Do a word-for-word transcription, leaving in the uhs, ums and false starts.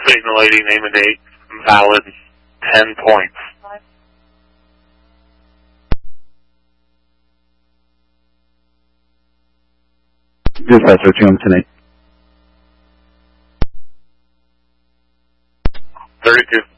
State and lady, name and date, valid, ten points. Dispatcher, two M tonight. thirty-two.